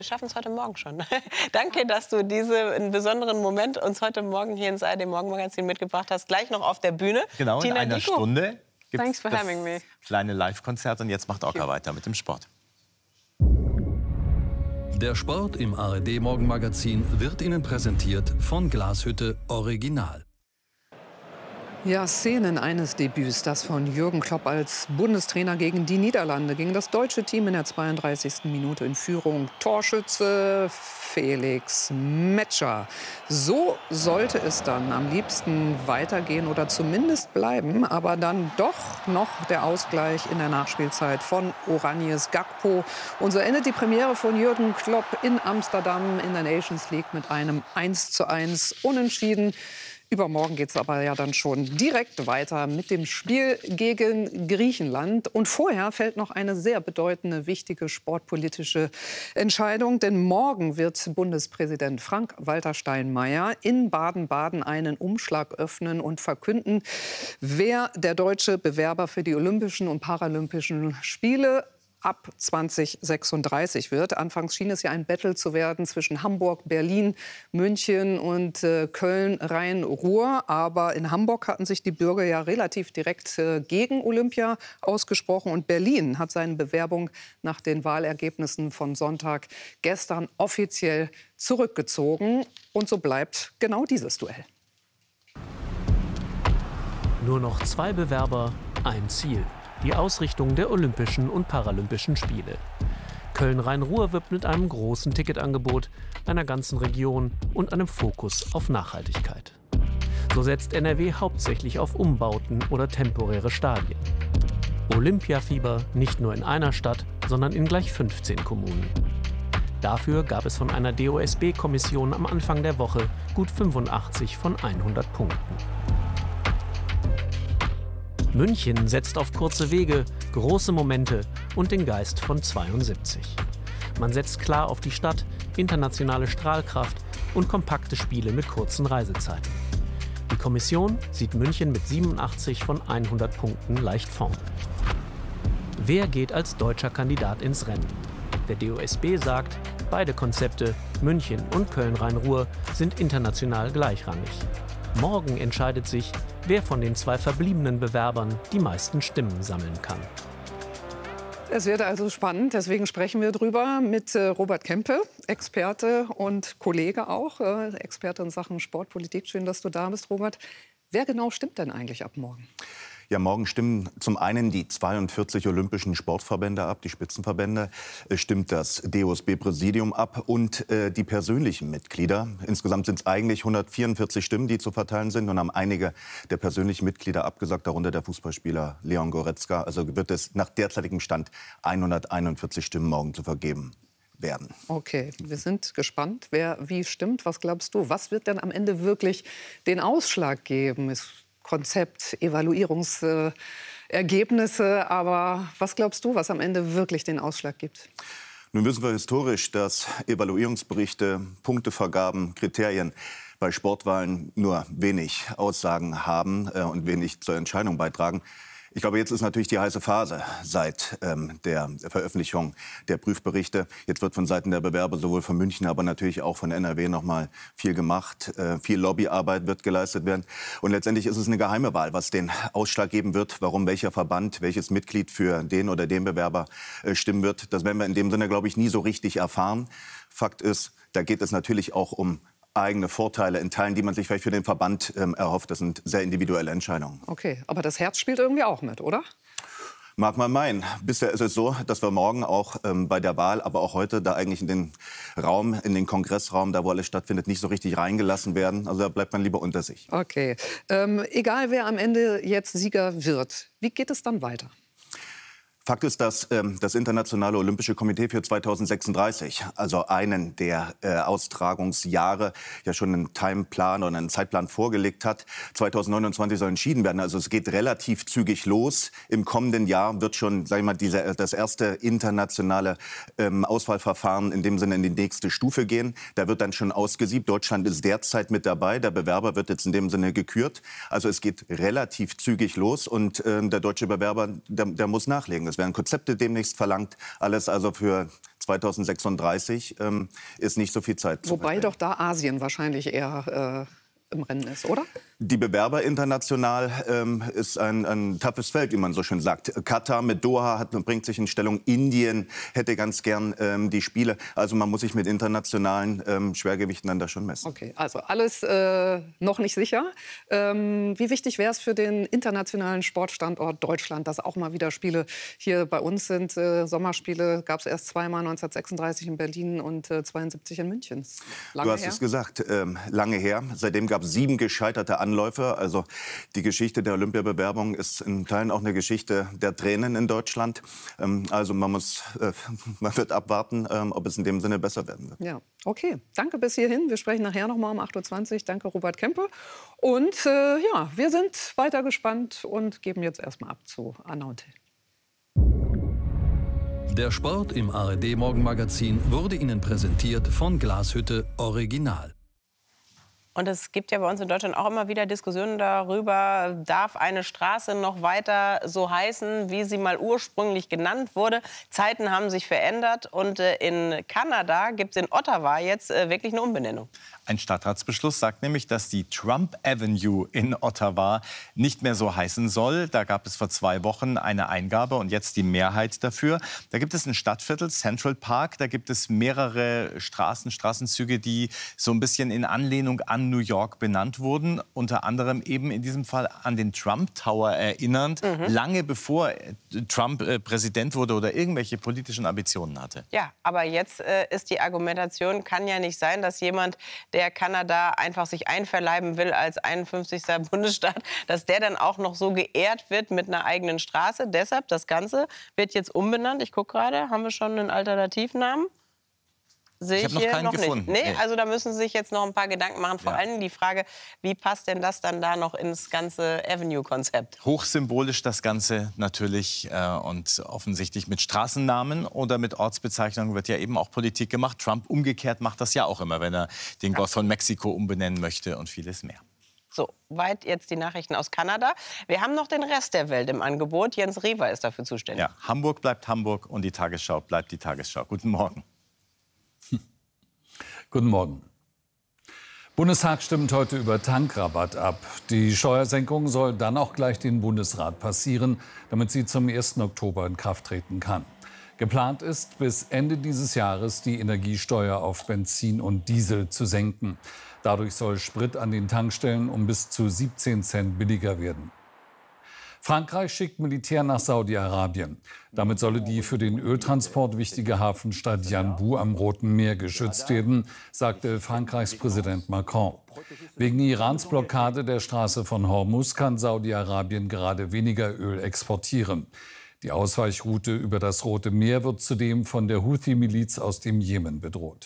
Wir schaffen es heute Morgen schon. Danke, dass du diesen besonderen Moment uns heute Morgen hier ins ARD Morgenmagazin mitgebracht hast. Gleich noch auf der Bühne. Genau, in Tina einer Dickow. Stunde gibt Thanks es for das having me. kleine Live-Konzert. Und jetzt macht Oka weiter mit dem Sport. Der Sport im ARD Morgenmagazin wird Ihnen präsentiert von Glashütte Original. Ja, Szenen eines Debüts, das von Jürgen Klopp als Bundestrainer gegen die Niederlande, gegen das deutsche Team in der 32. Minute in Führung. Torschütze Felix Metscher. So sollte es dann am liebsten weitergehen oder zumindest bleiben, aber dann doch noch der Ausgleich in der Nachspielzeit von Oranjes Gakpo. Und so endet die Premiere von Jürgen Klopp in Amsterdam in der Nations League mit einem 1:1 Unentschieden. Übermorgen geht es aber ja dann schon direkt weiter mit dem Spiel gegen Griechenland. Und vorher fällt noch eine sehr bedeutende, wichtige sportpolitische Entscheidung. Denn morgen wird Bundespräsident Frank-Walter Steinmeier in Baden-Baden einen Umschlag öffnen und verkünden, wer der deutsche Bewerber für die Olympischen und Paralympischen Spiele ab 2036 wird. Anfangs schien es ja ein Battle zu werden zwischen Hamburg, Berlin, München und Köln, Rhein-Ruhr. Aber in Hamburg hatten sich die Bürger ja relativ direkt gegen Olympia ausgesprochen. Und Berlin hat seine Bewerbung nach den Wahlergebnissen von Sonntag gestern offiziell zurückgezogen. Und so bleibt genau dieses Duell. Nur noch 2 Bewerber, ein Ziel. Die Ausrichtung der Olympischen und Paralympischen Spiele. Köln-Rhein-Ruhr wirbt mit einem großen Ticketangebot, einer ganzen Region und einem Fokus auf Nachhaltigkeit. So setzt NRW hauptsächlich auf Umbauten oder temporäre Stadien. Olympiafieber nicht nur in einer Stadt, sondern in gleich 15 Kommunen. Dafür gab es von einer DOSB-Kommission am Anfang der Woche gut 85 von 100 Punkten. München setzt auf kurze Wege, große Momente und den Geist von 72. Man setzt klar auf die Stadt, internationale Strahlkraft und kompakte Spiele mit kurzen Reisezeiten. Die Kommission sieht München mit 87 von 100 Punkten leicht vorn. Wer geht als deutscher Kandidat ins Rennen? Der DOSB sagt, beide Konzepte, München und Köln-Rhein-Ruhr, sind international gleichrangig. Morgen entscheidet sich, wer von den 2 verbliebenen Bewerbern die meisten Stimmen sammeln kann. Es wird also spannend, deswegen sprechen wir drüber mit Robert Kempe, Experte und Kollege auch, Experte in Sachen Sportpolitik. Schön, dass du da bist, Robert. Wer genau stimmt denn eigentlich ab morgen? Ja, morgen stimmen zum einen die 42 olympischen Sportverbände ab, die Spitzenverbände, stimmt das DOSB-Präsidium ab und die persönlichen Mitglieder. Insgesamt sind es eigentlich 144 Stimmen, die zu verteilen sind und haben einige der persönlichen Mitglieder abgesagt, darunter der Fußballspieler Leon Goretzka. Also wird es nach derzeitigem Stand 141 Stimmen morgen zu vergeben werden. Okay, wir sind gespannt, wer wie stimmt. Was glaubst du, was wird denn am Ende wirklich den Ausschlag geben? Konzept, Evaluierungsergebnisse. Aber was glaubst du, was am Ende wirklich den Ausschlag gibt? Nun wissen wir historisch, dass Evaluierungsberichte, Punktevergaben, Kriterien bei Sportwahlen nur wenig Aussagen haben und wenig zur Entscheidung beitragen. Ich glaube, jetzt ist natürlich die heiße Phase seit der Veröffentlichung der Prüfberichte. Jetzt wird von Seiten der Bewerber sowohl von München, aber natürlich auch von NRW noch mal viel gemacht. Viel Lobbyarbeit wird geleistet werden. Und letztendlich ist es eine geheime Wahl, was den Ausschlag geben wird, warum welcher Verband, welches Mitglied für den oder den Bewerber stimmen wird. Das werden wir in dem Sinne, glaube ich, nie so richtig erfahren. Fakt ist, da geht es natürlich auch um eigene Vorteile in Teilen, die man sich vielleicht für den Verband erhofft. Das sind sehr individuelle Entscheidungen. Okay, aber das Herz spielt irgendwie auch mit, oder? Mag man meinen. Bisher ist es so, dass wir morgen auch bei der Wahl, aber auch heute, da eigentlich in den Raum, in den Kongressraum, da wo alles stattfindet, nicht so richtig reingelassen werden. Also da bleibt man lieber unter sich. Okay. Egal, wer am Ende jetzt Sieger wird, wie geht es dann weiter? Fakt ist, dass das Internationale Olympische Komitee für 2036, also einen der Austragungsjahre, ja schon einen Timeplan oder einen Zeitplan vorgelegt hat. 2029 soll entschieden werden. Also es geht relativ zügig los. Im kommenden Jahr wird schon, sag ich mal, das erste internationale Auswahlverfahren in dem Sinne in die nächste Stufe gehen. Da wird dann schon ausgesiebt. Deutschland ist derzeit mit dabei. Der Bewerber wird jetzt in dem Sinne gekürt. Also es geht relativ zügig los und der deutsche Bewerber, der muss nachlegen. Es werden Konzepte demnächst verlangt. Alles also für 2036 ist nicht so viel Zeit. Wobei doch da Asien wahrscheinlich eher im Rennen ist, oder? Die Bewerber international ist ein toughes Feld, wie man so schön sagt. Katar mit Doha bringt sich in Stellung. Indien hätte ganz gern die Spiele. Also man muss sich mit internationalen Schwergewichten dann da schon messen. Okay, also alles noch nicht sicher. Wie wichtig wäre es für den internationalen Sportstandort Deutschland, dass auch mal wieder Spiele hier bei uns sind? Sommerspiele gab es erst zweimal, 1936 in Berlin und 72 in München. Du hast es gesagt, lange her. Seitdem gab es 7 gescheiterte Anläufe. Also die Geschichte der Olympiabewerbung ist in Teilen auch eine Geschichte der Tränen in Deutschland. Also man wird abwarten, ob es in dem Sinne besser werden wird. Ja, okay. Danke bis hierhin. Wir sprechen nachher noch mal um 8:20 Uhr. Danke, Robert Kempe. Und ja, wir sind weiter gespannt und geben jetzt erstmal ab zu Anna und Till. Der Sport im ARD-Morgenmagazin wurde Ihnen präsentiert von Glashütte Original. Und es gibt ja bei uns in Deutschland auch immer wieder Diskussionen darüber, darf eine Straße noch weiter so heißen, wie sie mal ursprünglich genannt wurde. Zeiten haben sich verändert und in Kanada gibt es in Ottawa jetzt wirklich eine Umbenennung. Ein Stadtratsbeschluss sagt nämlich, dass die Trump Avenue in Ottawa nicht mehr so heißen soll. Da gab es vor 2 Wochen eine Eingabe und jetzt die Mehrheit dafür. Da gibt es ein Stadtviertel, Central Park. Da gibt es mehrere Straßenzüge, die so ein bisschen in Anlehnung an New York benannt wurden. Unter anderem eben in diesem Fall an den Trump Tower erinnernd. Lange bevor Trump Präsident wurde oder irgendwelche politischen Ambitionen hatte. Ja, aber jetzt ist die Argumentation, kann ja nicht sein, dass jemand, der Kanada einfach sich einverleiben will als 51. Bundesstaat, dass der dann auch noch so geehrt wird mit einer eigenen Straße. Deshalb, das Ganze wird jetzt umbenannt. Ich gucke gerade, haben wir schon einen Alternativnamen? Sehe ich habe noch keinen gefunden. Nee, also da müssen Sie sich jetzt noch ein paar Gedanken machen. Vor allem die Frage, wie passt denn das dann da noch ins ganze Avenue-Konzept? Hochsymbolisch das Ganze natürlich und offensichtlich mit Straßennamen oder mit Ortsbezeichnungen wird ja eben auch Politik gemacht. Trump umgekehrt macht das ja auch immer, wenn er den Golf von Mexiko umbenennen möchte und vieles mehr. So, weit jetzt die Nachrichten aus Kanada. Wir haben noch den Rest der Welt im Angebot. Jens Riewer ist dafür zuständig. Ja, Hamburg bleibt Hamburg und die Tagesschau bleibt die Tagesschau. Guten Morgen. Guten Morgen. Bundestag stimmt heute über Tankrabatt ab. Die Steuersenkung soll dann auch gleich den Bundesrat passieren, damit sie zum 1. Oktober in Kraft treten kann. Geplant ist, bis Ende dieses Jahres die Energiesteuer auf Benzin und Diesel zu senken. Dadurch soll Sprit an den Tankstellen um bis zu 17 Cent billiger werden. Frankreich schickt Militär nach Saudi-Arabien. Damit solle die für den Öltransport wichtige Hafenstadt Yanbu am Roten Meer geschützt werden, sagte Frankreichs Präsident Macron. Wegen Irans Blockade der Straße von Hormuz kann Saudi-Arabien gerade weniger Öl exportieren. Die Ausweichroute über das Rote Meer wird zudem von der Houthi-Miliz aus dem Jemen bedroht.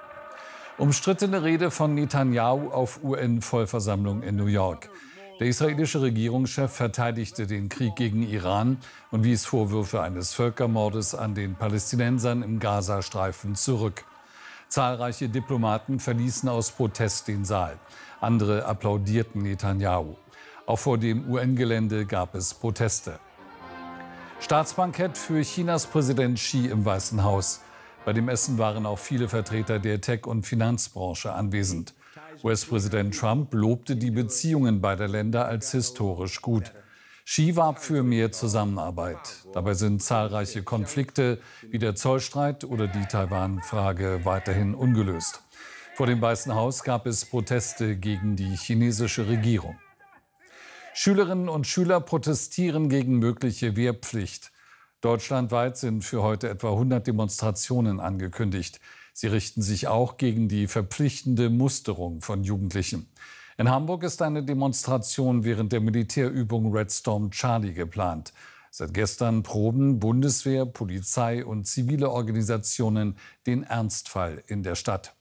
Umstrittene Rede von Netanyahu auf UN-Vollversammlung in New York. Der israelische Regierungschef verteidigte den Krieg gegen Iran und wies Vorwürfe eines Völkermordes an den Palästinensern im Gazastreifen zurück. Zahlreiche Diplomaten verließen aus Protest den Saal. Andere applaudierten Netanyahu. Auch vor dem UN-Gelände gab es Proteste. Staatsbankett für Chinas Präsident Xi im Weißen Haus. Bei dem Essen waren auch viele Vertreter der Tech- und Finanzbranche anwesend. US-Präsident Trump lobte die Beziehungen beider Länder als historisch gut. Xi warb für mehr Zusammenarbeit. Dabei sind zahlreiche Konflikte wie der Zollstreit oder die Taiwan-Frage weiterhin ungelöst. Vor dem Weißen Haus gab es Proteste gegen die chinesische Regierung. Schülerinnen und Schüler protestieren gegen mögliche Wehrpflicht. Deutschlandweit sind für heute etwa 100 Demonstrationen angekündigt. Sie richten sich auch gegen die verpflichtende Musterung von Jugendlichen. In Hamburg ist eine Demonstration während der Militärübung Red Storm Charlie geplant. Seit gestern proben Bundeswehr, Polizei und zivile Organisationen den Ernstfall in der Stadt.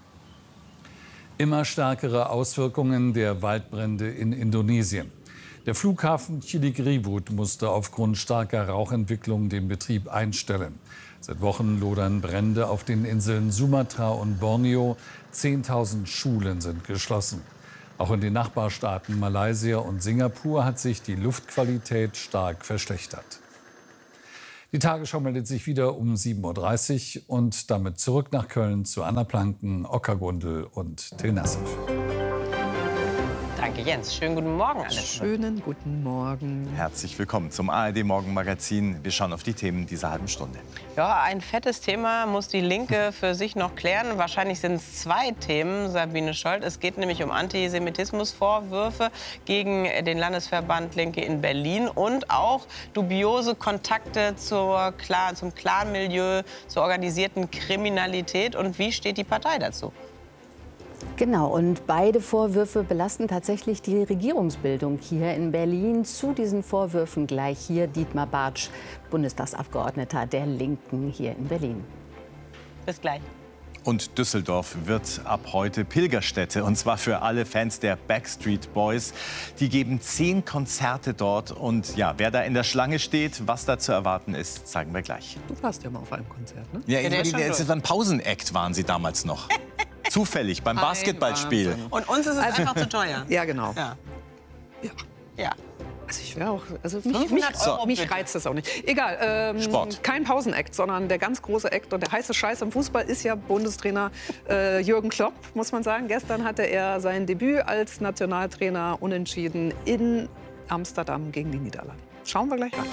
Immer stärkere Auswirkungen der Waldbrände in Indonesien. Der Flughafen Cilikriwut musste aufgrund starker Rauchentwicklung den Betrieb einstellen. Seit Wochen lodern Brände auf den Inseln Sumatra und Borneo. 10.000 Schulen sind geschlossen. Auch in den Nachbarstaaten Malaysia und Singapur hat sich die Luftqualität stark verschlechtert. Die Tagesschau meldet sich wieder um 7:30 Uhr und damit zurück nach Köln zu Anna Planken, Oskar Gundel und Till Nassif. Danke, Jens. Schönen guten Morgen alle. Schönen guten Morgen. Herzlich willkommen zum ARD Morgenmagazin. Wir schauen auf die Themen dieser halben Stunde. Ja, ein fettes Thema muss die Linke für sich noch klären. Wahrscheinlich sind es zwei Themen, Sabine Scholz. Es geht nämlich um Antisemitismusvorwürfe gegen den Landesverband Linke in Berlin und auch dubiose Kontakte zum Clanmilieu, zur organisierten Kriminalität. Und wie steht die Partei dazu? Genau, und beide Vorwürfe belasten tatsächlich die Regierungsbildung hier in Berlin. Zu diesen Vorwürfen gleich hier Dietmar Bartsch, Bundestagsabgeordneter der Linken hier in Berlin. Bis gleich. Und Düsseldorf wird ab heute Pilgerstätte, und zwar für alle Fans der Backstreet Boys. Die geben 10 Konzerte dort. Und ja, wer da in der Schlange steht, was da zu erwarten ist, zeigen wir gleich. Du warst ja mal auf einem Konzert, ne? Ja, das war ein Pausenakt, waren sie damals noch. Zufällig, beim Basketballspiel. Und uns ist es einfach zu teuer. Ja, genau. Ja. Also ich wäre auch, also 500 Euro mich reizt das auch nicht. Egal, Sport. Kein Pausenakt, sondern der ganz große Act und der heiße Scheiß im Fußball ist ja Bundestrainer Jürgen Klopp, muss man sagen. Gestern hatte er sein Debüt als Nationaltrainer unentschieden in Amsterdam gegen die Niederlande. Schauen wir gleich an.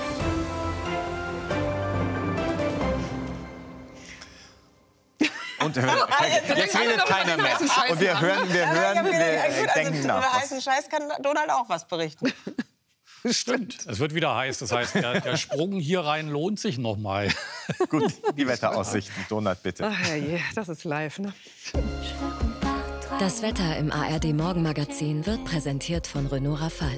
Und jetzt redet keiner mehr. Und wir denken nach. Über heißen Scheiß kann Donald auch was berichten. Stimmt. Es wird wieder heiß. Das heißt, der Sprung hier rein lohnt sich noch mal. Gut, die Wetteraussichten. Donald, bitte. Ach herrje, das ist live, ne? Das Wetter im ARD Morgenmagazin wird präsentiert von Renault Rafale.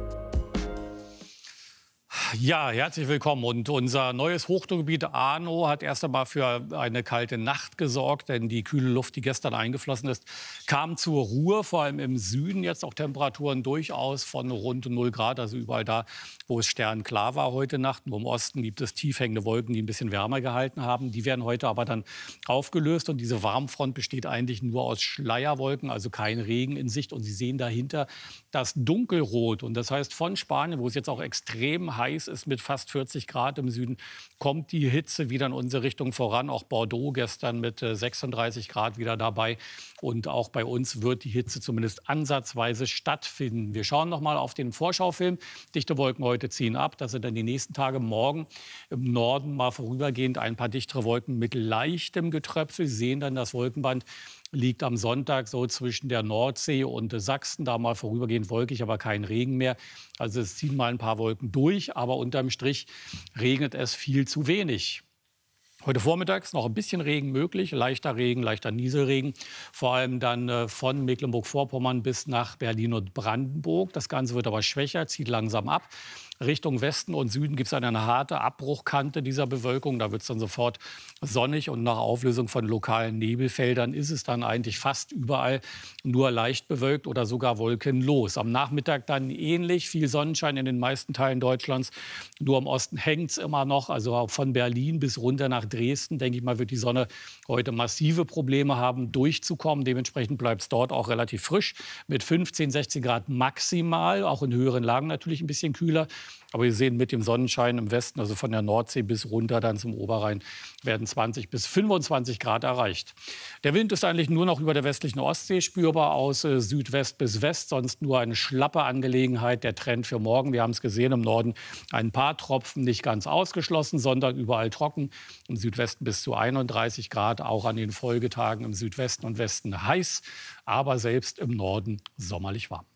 Ja, herzlich willkommen. Und unser neues Hochdruckgebiet Arno hat erst einmal für eine kalte Nacht gesorgt, denn die kühle Luft, die gestern eingeflossen ist, kam zur Ruhe. Vor allem im Süden jetzt auch Temperaturen durchaus von rund 0 Grad, also überall da, wo es sternklar war heute Nacht. Nur im Osten gibt es tief hängende Wolken, die ein bisschen wärmer gehalten haben. Die werden heute aber dann aufgelöst. Und diese Warmfront besteht eigentlich nur aus Schleierwolken, also kein Regen in Sicht. Und Sie sehen dahinter das Dunkelrot. Und das heißt, von Spanien, wo es jetzt auch extrem heiß ist mit fast 40 Grad im Süden, kommt die Hitze wieder in unsere Richtung voran. Auch Bordeaux gestern mit 36 Grad wieder dabei. Und auch bei uns wird die Hitze zumindest ansatzweise stattfinden. Wir schauen noch mal auf den Vorschaufilm. Dichte Wolken heute ziehen ab. Das sind dann die nächsten Tage. Morgen im Norden mal vorübergehend ein paar dichtere Wolken mit leichtem Getröpfel. Sie sehen dann, das Wolkenband liegt am Sonntag so zwischen der Nordsee und Sachsen. Da mal vorübergehend wolkig, aber kein Regen mehr. Also es ziehen mal ein paar Wolken durch. Aber unterm Strich regnet es viel zu wenig. Heute vormittags noch ein bisschen Regen möglich, leichter Nieselregen, vor allem dann von Mecklenburg-Vorpommern bis nach Berlin und Brandenburg. Das Ganze wird aber schwächer, zieht langsam ab. Richtung Westen und Süden gibt es eine harte Abbruchkante dieser Bewölkung. Da wird es dann sofort sonnig und nach Auflösung von lokalen Nebelfeldern ist es dann eigentlich fast überall nur leicht bewölkt oder sogar wolkenlos. Am Nachmittag dann ähnlich, viel Sonnenschein in den meisten Teilen Deutschlands. Nur im Osten hängt es immer noch, also auch von Berlin bis runter nach Dresden, denke ich mal, wird die Sonne heute massive Probleme haben, durchzukommen. Dementsprechend bleibt es dort auch relativ frisch mit 15, 16 Grad maximal, auch in höheren Lagen natürlich ein bisschen kühler. Aber wir sehen, mit dem Sonnenschein im Westen, also von der Nordsee bis runter dann zum Oberrhein, werden 20 bis 25 Grad erreicht. Der Wind ist eigentlich nur noch über der westlichen Ostsee spürbar aus Südwest bis West, sonst nur eine schlappe Angelegenheit. Der Trend für morgen, wir haben es gesehen, im Norden ein paar Tropfen, nicht ganz ausgeschlossen, sondern überall trocken. Im Südwesten bis zu 31 Grad, auch an den Folgetagen im Südwesten und Westen heiß, aber selbst im Norden sommerlich warm.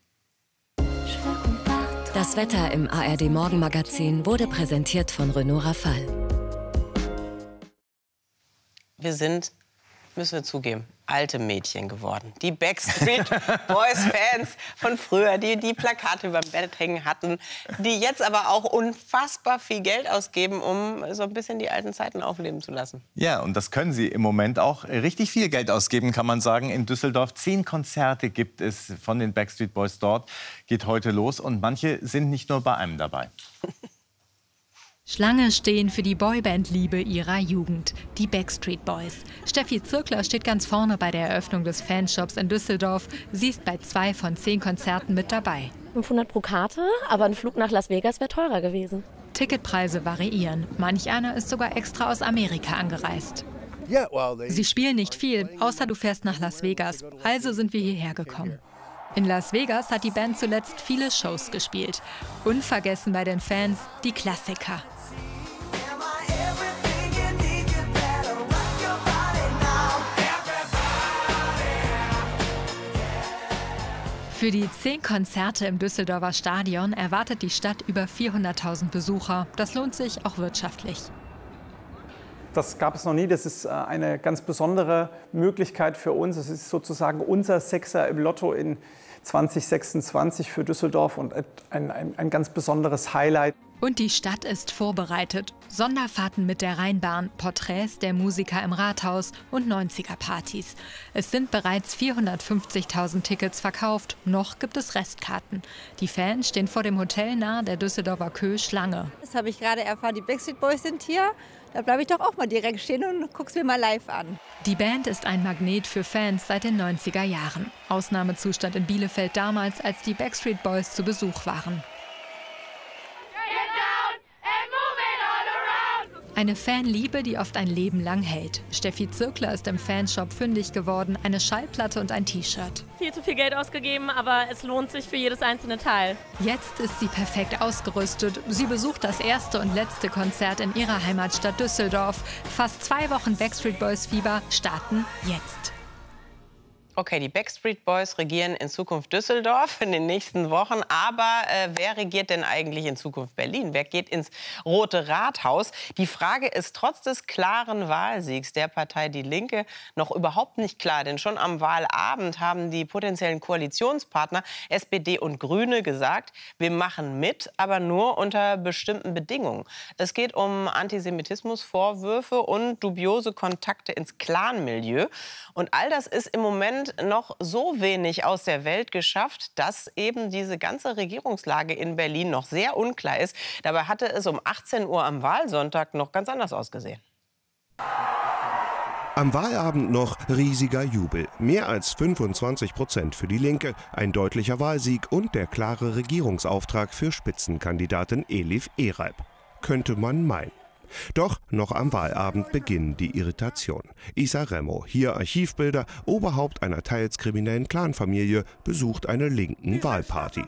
Das Wetter im ARD Morgenmagazin wurde präsentiert von Renault Rafale. Wir sind, müssen wir zugeben, alte Mädchen geworden. Die Backstreet Boys-Fans von früher, die Plakate über dem Bett hängen hatten, die jetzt aber auch unfassbar viel Geld ausgeben, um so ein bisschen die alten Zeiten aufleben zu lassen. Ja, und das können sie im Moment auch. Richtig viel Geld ausgeben, kann man sagen. In Düsseldorf 10 Konzerte gibt es von den Backstreet Boys dort. Geht heute los und manche sind nicht nur bei einem dabei. Schlange stehen für die Boyband-Liebe ihrer Jugend, die Backstreet Boys. Steffi Zirkler steht ganz vorne bei der Eröffnung des Fanshops in Düsseldorf. Sie ist bei 2 von 10 Konzerten mit dabei. 500 pro Karte, aber ein Flug nach Las Vegas wäre teurer gewesen. Ticketpreise variieren. Manch einer ist sogar extra aus Amerika angereist. Sie spielen nicht viel, außer du fährst nach Las Vegas. Also sind wir hierher gekommen. In Las Vegas hat die Band zuletzt viele Shows gespielt. Unvergessen bei den Fans die Klassiker. Für die 10 Konzerte im Düsseldorfer Stadion erwartet die Stadt über 400.000 Besucher. Das lohnt sich auch wirtschaftlich. Das gab es noch nie. Das ist eine ganz besondere Möglichkeit für uns. Es ist sozusagen unser Sechser im Lotto in 2026 für Düsseldorf und ein ganz besonderes Highlight. Und die Stadt ist vorbereitet. Sonderfahrten mit der Rheinbahn, Porträts der Musiker im Rathaus und 90er-Partys. Es sind bereits 450.000 Tickets verkauft. Noch gibt es Restkarten. Die Fans stehen vor dem Hotel nahe der Düsseldorfer Köh Schlange. Das habe ich gerade erfahren. Die Backstreet Boys sind hier. Da bleibe ich doch auch mal direkt stehen und guck's mir mal live an. Die Band ist ein Magnet für Fans seit den 90er Jahren. Ausnahmezustand in Bielefeld damals, als die Backstreet Boys zu Besuch waren. Eine Fanliebe, die oft ein Leben lang hält. Steffi Zirkler ist im Fanshop fündig geworden, eine Schallplatte und ein T-Shirt. Viel zu viel Geld ausgegeben, aber es lohnt sich für jedes einzelne Teil. Jetzt ist sie perfekt ausgerüstet. Sie besucht das erste und letzte Konzert in ihrer Heimatstadt Düsseldorf. Fast 2 Wochen Backstreet Boys Fieber starten jetzt. Okay, die Backstreet Boys regieren in Zukunft Düsseldorf in den nächsten Wochen. Aber wer regiert denn eigentlich in Zukunft Berlin? Wer geht ins Rote Rathaus? Die Frage ist trotz des klaren Wahlsiegs der Partei Die Linke noch überhaupt nicht klar. Denn schon am Wahlabend haben die potenziellen Koalitionspartner SPD und Grüne gesagt, wir machen mit, aber nur unter bestimmten Bedingungen. Es geht um Antisemitismusvorwürfe und dubiose Kontakte ins Clanmilieu. Und all das ist im Moment noch so wenig aus der Welt geschafft, dass eben diese ganze Regierungslage in Berlin noch sehr unklar ist. Dabei hatte es um 18 Uhr am Wahlsonntag noch ganz anders ausgesehen. Am Wahlabend noch riesiger Jubel. Mehr als 25% für die Linke, ein deutlicher Wahlsieg und der klare Regierungsauftrag für Spitzenkandidatin Elif Ereib. Könnte man meinen. Doch noch am Wahlabend beginnen die Irritationen. Isa Remo, hier Archivbilder, Oberhaupt einer teils kriminellen Clanfamilie, besucht eine linken Wahlparty.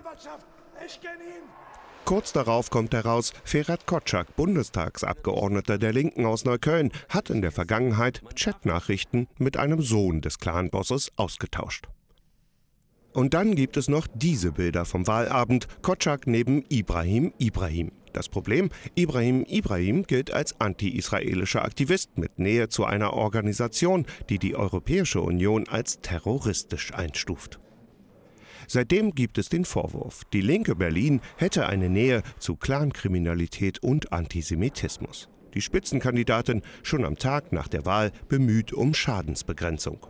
Kurz darauf kommt heraus, Ferhat Kotschak, Bundestagsabgeordneter der Linken aus Neukölln, hat in der Vergangenheit Chatnachrichten mit einem Sohn des Clanbosses ausgetauscht. Und dann gibt es noch diese Bilder vom Wahlabend, Kotschak neben Ibrahim Ibrahim. Das Problem, Ibrahim Ibrahim gilt als anti-israelischer Aktivist mit Nähe zu einer Organisation, die die Europäische Union als terroristisch einstuft. Seitdem gibt es den Vorwurf, die linke Berlin hätte eine Nähe zu Clankriminalität und Antisemitismus. Die Spitzenkandidatin schon am Tag nach der Wahl bemüht um Schadensbegrenzung.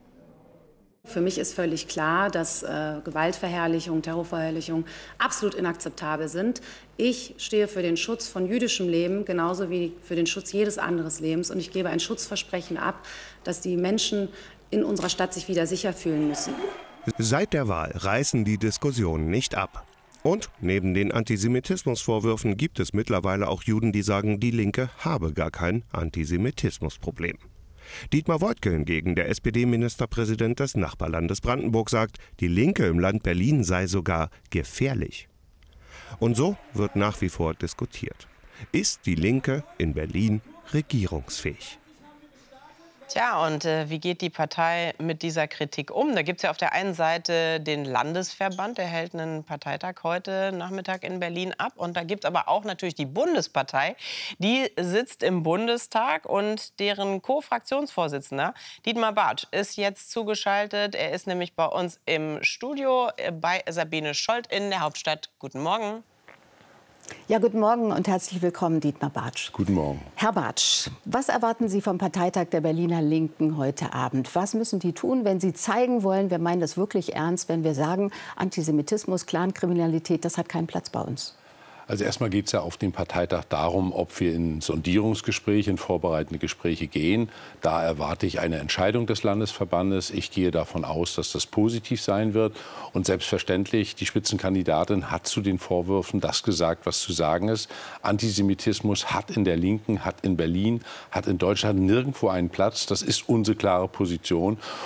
Für mich ist völlig klar, dass Gewaltverherrlichung, Terrorverherrlichung absolut inakzeptabel sind. Ich stehe für den Schutz von jüdischem Leben, genauso wie für den Schutz jedes anderen Lebens. Und ich gebe ein Schutzversprechen ab, dass die Menschen in unserer Stadt sich wieder sicher fühlen müssen. Seit der Wahl reißen die Diskussionen nicht ab. Und neben den Antisemitismusvorwürfen gibt es mittlerweile auch Juden, die sagen, die Linke habe gar kein Antisemitismusproblem. Dietmar Woidke hingegen, der SPD-Ministerpräsident des Nachbarlandes Brandenburg, sagt, die Linke im Land Berlin sei sogar gefährlich. Und so wird nach wie vor diskutiert. Ist die Linke in Berlin regierungsfähig? Tja, und wie geht die Partei mit dieser Kritik um? Da gibt es ja auf der einen Seite den Landesverband, der hält einen Parteitag heute Nachmittag in Berlin ab. Und da gibt es aber auch natürlich die Bundespartei, die sitzt im Bundestag und deren Co-Fraktionsvorsitzender Dietmar Bartsch ist jetzt zugeschaltet. Er ist nämlich bei uns im Studio bei Sabine Scholz in der Hauptstadt. Guten Morgen. Ja, guten Morgen und herzlich willkommen, Dietmar Bartsch. Guten Morgen. Herr Bartsch, was erwarten Sie vom Parteitag der Berliner Linken heute Abend? Was müssen die tun, wenn sie zeigen wollen, wir meinen das wirklich ernst, wenn wir sagen, Antisemitismus, Clankriminalität, das hat keinen Platz bei uns? Also erstmal geht es ja auf dem Parteitag darum, ob wir in Sondierungsgespräche, in vorbereitende Gespräche gehen. Da erwarte ich eine Entscheidung des Landesverbandes. Ich gehe davon aus, dass das positiv sein wird. Und selbstverständlich, die Spitzenkandidatin hat zu den Vorwürfen das gesagt, was zu sagen ist. Antisemitismus hat in der Linken, hat in Berlin, hat in Deutschland nirgendwo einen Platz. Das ist unsere klare Position.